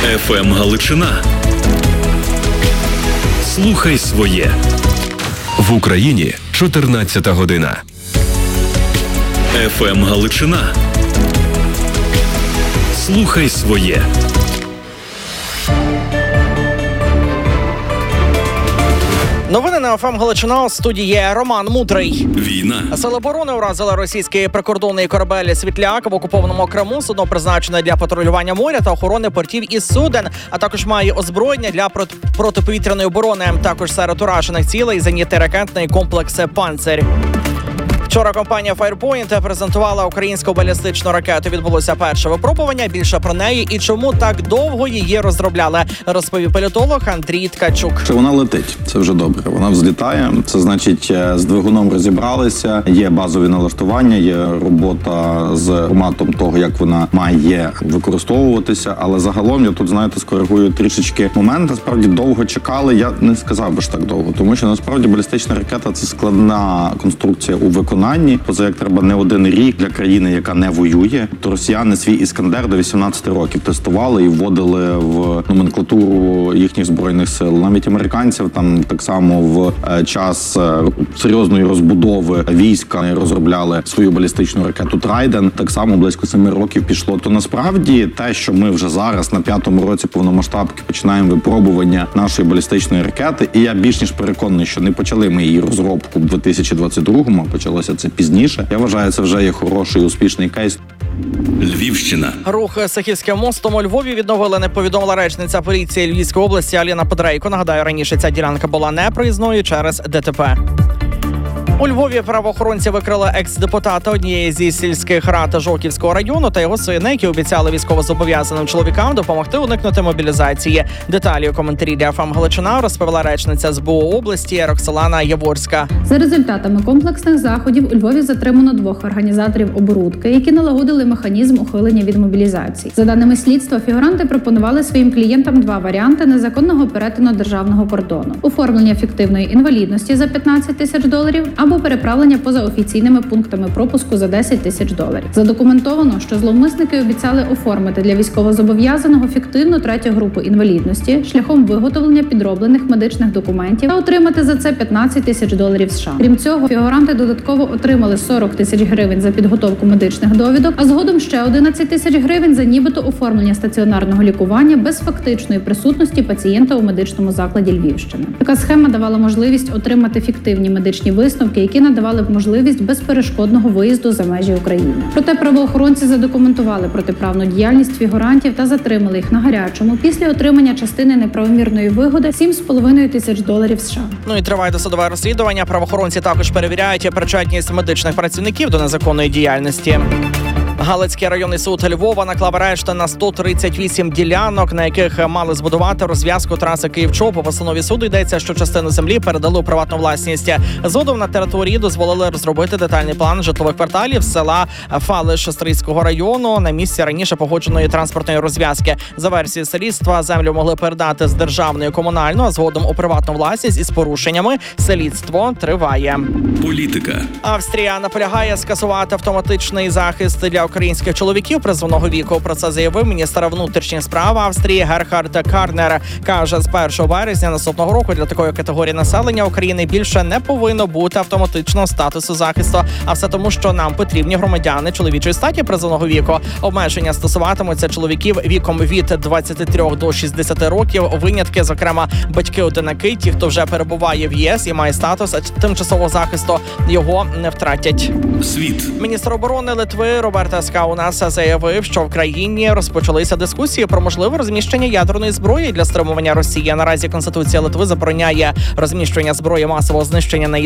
ФМ Галичина. Слухай своє. В Україні 14 година. ФМ Галичина. Слухай своє. Новини на ФМ Галичина. У студії Роман Мудрий. Війна. Сили оборони уразили російський прикордонний корабель «Світляк» в окупованому Криму. Судно призначене для патрулювання моря та охорони портів і суден, а також має озброєння для протиповітряної оборони. Також серед уражених цілей зенітно-ракетний комплекс «Панцирь». Вчора компанія Firepoint презентувала українську балістичну ракету. Відбулося перше випробування. Більше про неї і чому так довго її розробляли, розповів політолог Андрій Ткачук. Вона летить, це вже добре. Вона взлітає. Це значить, з двигуном розібралися. Є базові налаштування, є робота з форматом того, як вона має використовуватися. Але загалом я тут, знаєте, скоригую трішечки момент. Насправді довго чекали. Я не сказав би ж так довго, тому що насправді балістична ракета це складна конструкція у виконанні. Поза як треба не один рік для країни, яка не воює. То росіяни свій «Іскандер» до 18 років тестували і вводили в номенклатуру їхніх збройних сил. Навіть американців там так само в час серйозної розбудови війська розробляли свою балістичну ракету «Трайден». Так само близько 7 років пішло. То насправді те, що ми вже зараз на 5-му році повномасштабки починаємо випробування нашої балістичної ракети, і я більш ніж переконаний, що не почали ми її розробку в 2022-му, а почалося це пізніше. Я вважаю, це вже є хороший, успішний кейс. Львівщина. Рух Сихівським мостом у Львові відновили, не повідомила речниця поліції Львівської області Аліна Подрейко. Нагадаю, раніше ця ділянка була непроїзною через ДТП. У Львові правоохоронці викрили екс-депутата однієї зі сільських рад Жовківського району та його сина, які обіцяли військовозобов'язаним чоловікам допомогти уникнути мобілізації. Деталі у коментарі для ФМ Галичина розповіла речниця СБУ області Роксолана Яворська. За результатами комплексних заходів у Львові затримано 2 організаторів оборудки, які налагодили механізм ухилення від мобілізації. За даними слідства, фігуранти пропонували своїм клієнтам 2 варіанти незаконного перетину державного кордону: оформлення фіктивної інвалідності за $15 000 або переправлення поза офіційними пунктами пропуску за $10 000. Задокументовано, що зловмисники обіцяли оформити для військовозобов'язаного фіктивну 3-ю групу інвалідності шляхом виготовлення підроблених медичних документів та отримати за це $15 000 США. Крім цього, фігуранти додатково отримали $40 000 за підготовку медичних довідок, а згодом ще $11 000 за нібито оформлення стаціонарного лікування без фактичної присутності пацієнта у медичному закладі Львівщини. Така схема давала можливість отримати фіктивні медичні висновки, які надавали б можливість безперешкодного виїзду за межі України. Проте правоохоронці задокументували протиправну діяльність фігурантів та затримали їх на гарячому після отримання частини неправомірної вигоди $7,5 000 США. Ну і триває досудове розслідування. Правоохоронці також перевіряють причетність медичних працівників до незаконної діяльності. Галицький районний суд Львова наклав арешт на 138 ділянок, на яких мали збудувати розв'язку траси Київ-Чоп. У постанові суду йдеться, що частину землі передали у приватну власність. Згодом на території дозволили розробити детальний план житлових кварталів села Фалиш Стрийського району на місці раніше погодженої транспортної розв'язки. За версією слідства, землю могли передати з державної комунальну, а згодом у приватну власність із порушеннями. Слідство триває. Політика. Австрія наполягає скасувати автоматичний захист для українських чоловіків призовного віку. Про це заявив міністр внутрішніх справ Австрії Герхард Карнер. Каже, з 1 березня наступного року для такої категорії населення України більше не повинно бути автоматичного статусу захисту. А все тому, що нам потрібні громадяни чоловічої статі призовного віку. Обмеження стосуватимуться чоловіків віком від 23 до 60 років. Винятки, зокрема, батьки-одинаки, ті, хто вже перебуває в ЄС і має статус тимчасового захисту, його не втратять. Світ. Міністр оборони Литви Роберт Скаунас заявив, що в країні розпочалися дискусії про можливе розміщення ядерної зброї для стримування Росії. Наразі Конституція Литви забороняє розміщення зброї масового знищення на її